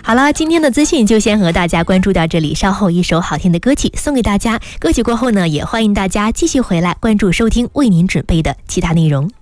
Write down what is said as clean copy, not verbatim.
好了，今天的资讯就先和大家关注到这里，稍后一首好听的歌曲送给大家。歌曲过后呢，也欢迎大家继续回来关注收听为您准备的其他内容。